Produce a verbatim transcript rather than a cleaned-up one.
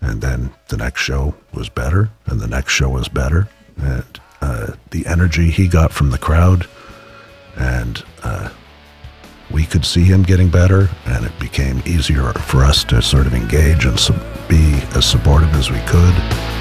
And then the next show was better, and the next show was better. And uh, the energy he got from the crowd, and uh, we could see him getting better, and it became easier for us to sort of engage and su- be as supportive as we could.